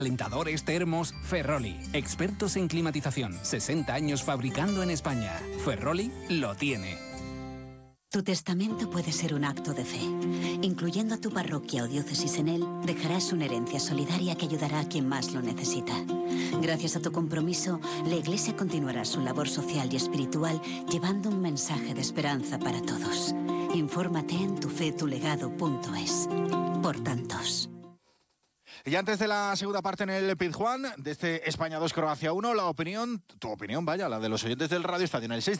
Calentadores, termos, Ferroli. Expertos en climatización. 60 años fabricando en España. Ferroli lo tiene. Tu testamento puede ser un acto de fe. Incluyendo a tu parroquia o diócesis en él, dejarás una herencia solidaria que ayudará a quien más lo necesita. Gracias a tu compromiso, la Iglesia continuará su labor social y espiritual llevando un mensaje de esperanza para todos. Infórmate en tufetulegado.es. Por tantos. Y antes de la segunda parte en el Pizjuán, de este España 2, Croacia 1, tu opinión, vaya, la de los oyentes del Radio Estadio, en el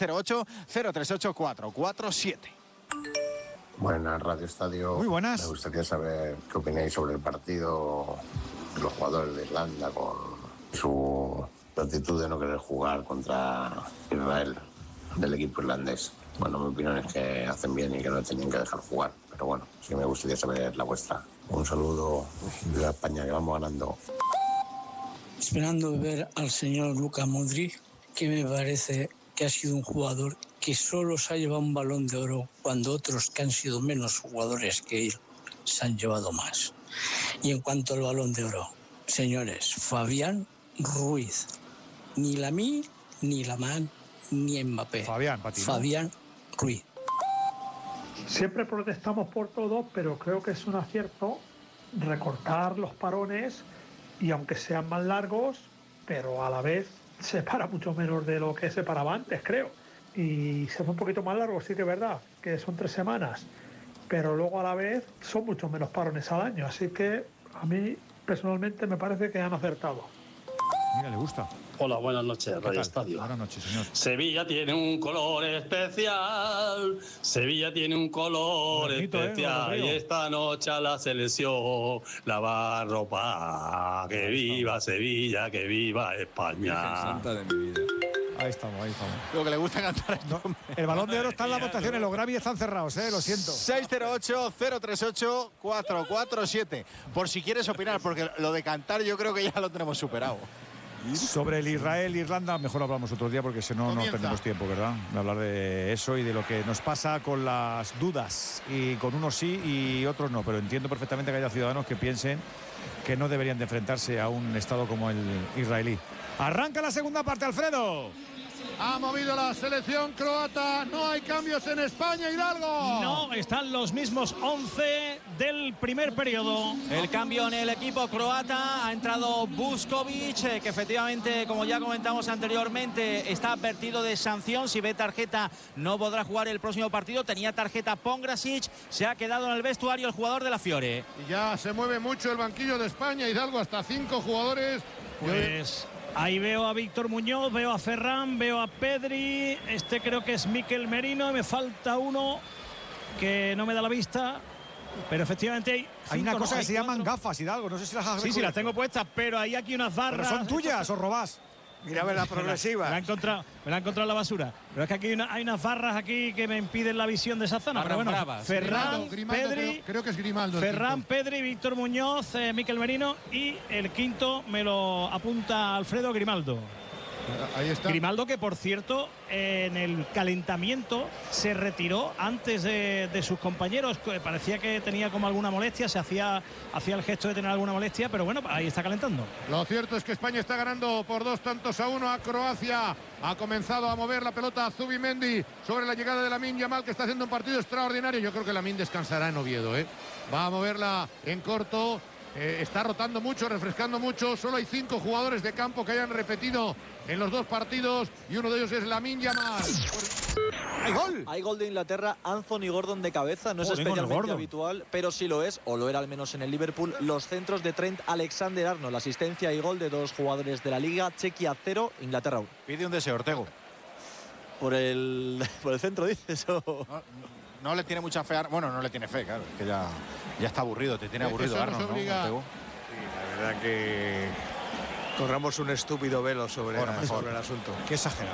608-038-447. Buenas, Radio Estadio. Muy buenas. Me gustaría saber qué opináis sobre el partido de los jugadores de Irlanda con su actitud de no querer jugar contra Israel, del equipo irlandés. Bueno, mi opinión es que hacen bien y que no tenían que dejar jugar. Pero bueno, sí me gustaría saber la vuestra. Un saludo de España, que vamos ganando. Esperando ver al señor Luka Modric, que me parece que ha sido un jugador que solo se ha llevado un Balón de Oro cuando otros que han sido menos jugadores que él se han llevado más. Y en cuanto al Balón de Oro, señores, Fabián Ruiz, ni Lamine, ni Lamán, ni Mbappé. Fabián, para ti, ¿no? Fabián Ruiz. Siempre protestamos por todo, pero creo que es un acierto recortar los parones y aunque sean más largos, pero a la vez se para mucho menos de lo que se paraba antes, creo. Y se fue un poquito más largo, sí que es verdad, que son 3 semanas, pero luego a la vez son mucho menos parones al año, así que a mí personalmente me parece que han acertado. Mira, le gusta. Hola, buenas noches, Radio Estadio. Buenas noches, señor. Sevilla tiene un color especial, Sevilla tiene un color bonito, especial, y esta noche a la selección la va a arropar. Que viva Sevilla, que viva España. Santa de mi vida. Ahí estamos. Lo que le gusta cantar es no, el Balón de Oro está en las votaciones, los Grammy están cerrados, lo siento. 608-038-447. Por si quieres opinar, porque lo de cantar yo creo que ya lo tenemos superado. Sobre el Israel-Irlanda, mejor hablamos otro día porque si no, no tenemos tiempo, ¿verdad? De hablar de eso y de lo que nos pasa con las dudas. Y con unos sí y otros no. Pero entiendo perfectamente que haya ciudadanos que piensen que no deberían de enfrentarse a un estado como el israelí. Arranca la segunda parte, Alfredo. Ha movido la selección croata. No hay cambios en España, Hidalgo. No, están los mismos 11 del primer periodo. El cambio en el equipo croata. Ha entrado Vuskovic, que efectivamente, como ya comentamos anteriormente, está advertido de sanción. Si ve tarjeta, no podrá jugar el próximo partido. Tenía tarjeta Pongrasic. Se ha quedado en el vestuario el jugador de la Fiore. Y ya se mueve mucho el banquillo de España, Hidalgo. Hasta 5 jugadores. Pues ahí veo a Víctor Muñoz, veo a Ferran, veo a Pedri, creo que es Mikel Merino, me falta uno que no me da la vista, pero efectivamente hay una cosa que se llaman gafas, Hidalgo, no sé si las has Sí, las tengo puestas, pero hay aquí unas barras. ¿Pero son tuyas o robás? Mira, ver la progresiva. Me la he encontrado en la basura. Pero es que aquí hay unas barras aquí que me impiden la visión de esa zona. Pero bueno, Ferran, Pedri, creo que es Grimaldo. Ferran, Pedri, Víctor Muñoz, Mikel Merino y el quinto me lo apunta Alfredo Grimaldo. Ahí está. Grimaldo, que por cierto en el calentamiento se retiró antes de sus compañeros. Parecía que tenía como alguna molestia, hacía el gesto de tener alguna molestia, pero bueno, ahí está calentando. Lo cierto es que España está ganando por 2-1 a Croacia. Ha comenzado a mover la pelota Zubimendi sobre la llegada de Lamine Yamal, que está haciendo un partido extraordinario. Yo creo que Lamine descansará en Oviedo, Va a moverla en corto. Está rotando mucho, refrescando mucho. Solo hay 5 jugadores de campo que hayan repetido en los 2 partidos y uno de ellos es Lamine Yamal. ¡Hay gol! Hay gol de Inglaterra, Anthony Gordon de cabeza. No es especialmente habitual, pero sí lo es, o lo era al menos en el Liverpool. Los centros de Trent Alexander-Arnold, asistencia y gol de 2 jugadores de la Liga. Chequia 0, Inglaterra 1. Pide un deseo, Ortego. Por el centro, dices. No le tiene mucha fe. Bueno, no le tiene fe, claro. Es que ya está aburrido. Te tiene aburrido, Arnold, ¿no? Sí, la verdad que corramos un estúpido velo sobre el asunto. Qué exagerado.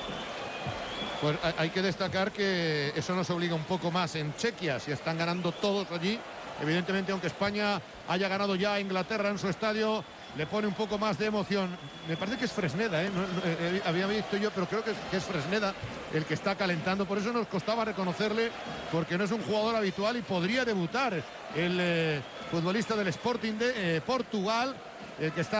Pues hay que destacar que eso nos obliga un poco más en Chequia. Si están ganando todos allí, evidentemente, aunque España haya ganado ya a Inglaterra en su estadio, le pone un poco más de emoción. Me parece que es Fresneda, había visto yo, pero creo que es Fresneda el que está calentando. Por eso nos costaba reconocerle, porque no es un jugador habitual y podría debutar el futbolista del Sporting de Portugal. el que está